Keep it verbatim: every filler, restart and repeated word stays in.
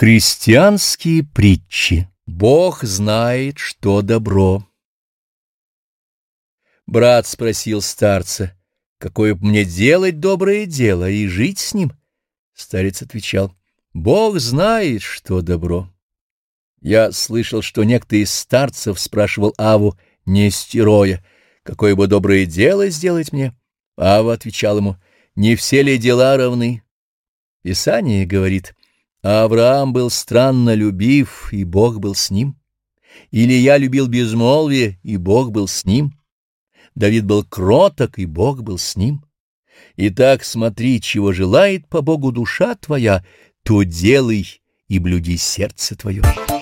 Христианские притчи. Бог знает, что добро. Брат спросил старца, какое б мне делать доброе дело и жить с ним? Старец отвечал: Бог знает, что добро. Я слышал, что некто из старцев спрашивал Аву Нестероя, какое бы доброе дело сделать мне. Ава отвечал ему: не все ли дела равны? Писание говорит: Авраам был странно любив, и Бог был с ним. Илия любил безмолвие, и Бог был с ним. Давид был кроток, и Бог был с ним. Итак, смотри, чего желает по Богу душа твоя, то делай и блюди сердце твое.